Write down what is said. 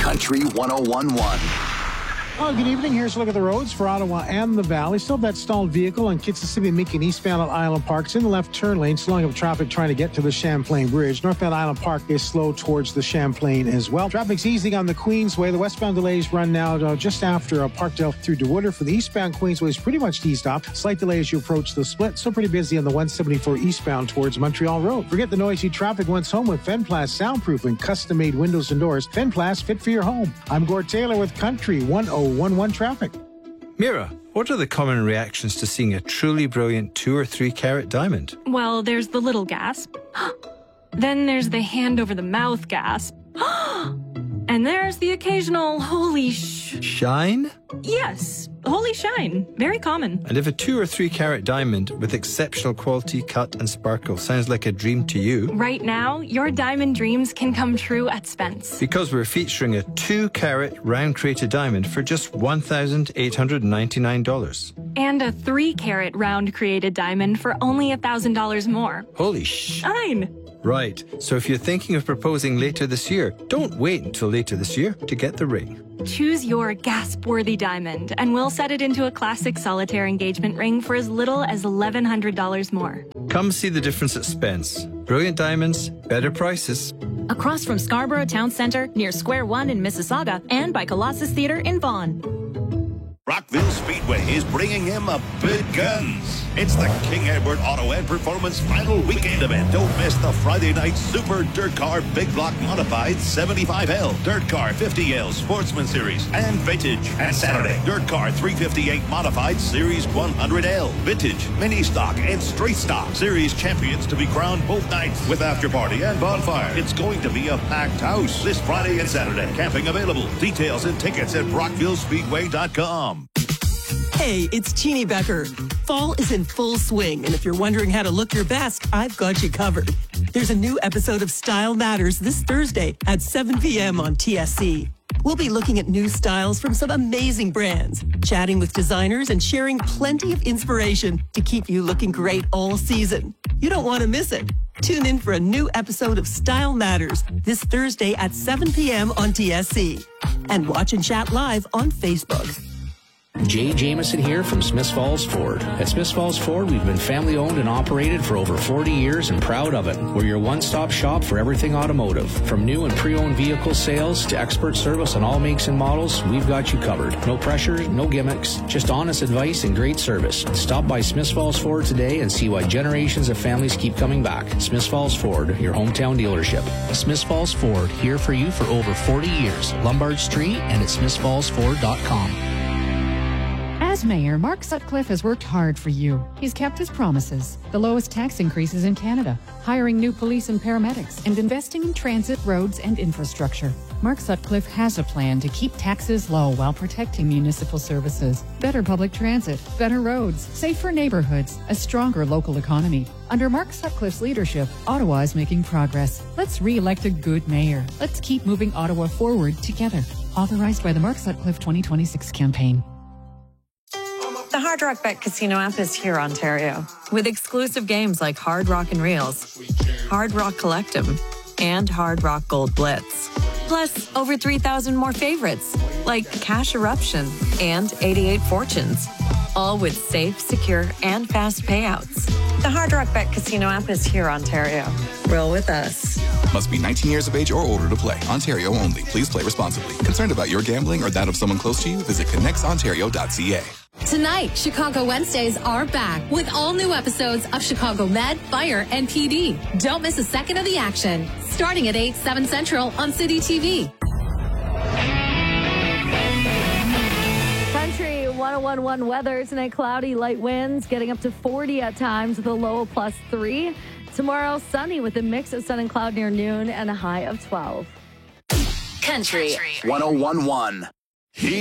Country 101.1. Oh, good evening. Here's a look at the roads for Ottawa and the Valley. Still have that stalled vehicle on Kitsissippi making eastbound at Island Park. It's in the left turn lane. Still have traffic trying to get to the Champlain Bridge. Northbound Island Park is slow towards the Champlain as well. Traffic's easing on the Queensway. The westbound delays run now just after Parkdale through DeWooder. For the eastbound Queensway is pretty much eased off. Slight delay as you approach the split. Still pretty busy on the 174 eastbound towards Montreal Road. Forget the noisy traffic once home with Fenplast soundproofing, custom-made windows and doors. Fenplast, fit for your home. I'm Gord Taylor with Country 101.1 Traffic. Mira, what are the common reactions to seeing a truly brilliant 2 or 3 carat diamond? Well, there's the little gasp. Then there's the hand over the mouth gasp. And there's the occasional holy shine? Yes, holy shine. Very common. And if a 2 or 3 carat diamond with exceptional quality, cut and sparkle sounds like a dream to you, right now, your diamond dreams can come true at Spence. Because we're featuring a 2 carat round crated diamond for just $1,899. And a 3 carat round created diamond for only $1,000 more. Holy shine. Right. So if you're thinking of proposing later this year, don't wait until later this year to get the ring. Choose your gasp-worthy diamond, and we'll set it into a classic solitaire engagement ring for as little as $1,100 more. Come see the difference at Spence. Brilliant diamonds, better prices. Across from Scarborough Town Centre, near Square One in Mississauga, and by Colossus Theatre in Vaughan. Rockville Speedway is bringing him a big guns. It's the King Edward Auto and Performance final weekend event. Don't miss the Friday night Super Dirt Car Big Block Modified 75L, Dirt Car 50L Sportsman Series, and Vintage. And Saturday, Dirt Car 358 Modified Series 100L, Vintage, Mini Stock, and Straight Stock Series champions to be crowned both nights with after party and bonfire. It's going to be a packed house this Friday and Saturday. Camping available. Details and tickets at BrockvilleSpeedway.com. Hey, it's Teeny Becker. Fall is in full swing, and if you're wondering how to look your best, I've got you covered. There's a new episode of Style Matters this Thursday at 7 p.m. on TSC. We'll be looking at new styles from some amazing brands, chatting with designers, and sharing plenty of inspiration to keep you looking great all season. You don't want to miss it. Tune in for a new episode of Style Matters this Thursday at 7 p.m. on TSC. And watch and chat live on Facebook. Jay Jameson here from Smiths Falls Ford. At Smiths Falls Ford, we've been family owned and operated for over 40 years and proud of it. We're your one-stop shop for everything automotive. From new and pre-owned vehicle sales to expert service on all makes and models, we've got you covered. No pressure, no gimmicks, just honest advice and great service. Stop by Smiths Falls Ford today and see why generations of families keep coming back. Smiths Falls Ford, your hometown dealership. Smiths Falls Ford, here for you for over 40 years. Lombard Street and at smithsfallsford.com. As mayor, Mark Sutcliffe has worked hard for you. He's kept his promises. The lowest tax increases in Canada, hiring new police and paramedics, and investing in transit, roads, and infrastructure. Mark Sutcliffe has a plan to keep taxes low while protecting municipal services. Better public transit, better roads, safer neighborhoods, a stronger local economy. Under Mark Sutcliffe's leadership, Ottawa is making progress. Let's re-elect a good mayor. Let's keep moving Ottawa forward together. Authorized by the Mark Sutcliffe 2026 campaign. The Hard Rock Bet Casino app is here, Ontario, with exclusive games like Hard Rock and Reels, Hard Rock Collectum, and Hard Rock Gold Blitz. Plus, over 3,000 more favorites, like Cash Eruption and 88 Fortunes, all with safe, secure, and fast payouts. The Hard Rock Bet Casino app is here, Ontario. Roll with us. Must be 19 years of age or older to play. Ontario only. Please play responsibly. Concerned about your gambling or that of someone close to you? Visit connexontario.ca. Tonight, Chicago Wednesdays are back with all new episodes of Chicago Med, Fire, and PD. Don't miss a second of the action. Starting at 8, 7 Central on City TV. Country 101.1 weather. Tonight, cloudy, light winds, getting up to 40 at times with a low of +3. Tomorrow, sunny with a mix of sun and cloud near noon and a high of 12. Country 101.1.